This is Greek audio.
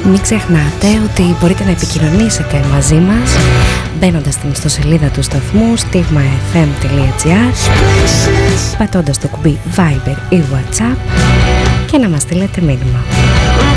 Μην ξεχνάτε ότι μπορείτε να επικοινωνήσετε μαζί μας μπαίνοντας στην ιστοσελίδα του σταθμού stigmafm.gr, πατώντας το κουμπί Viber ή WhatsApp και να μας στείλετε μήνυμα.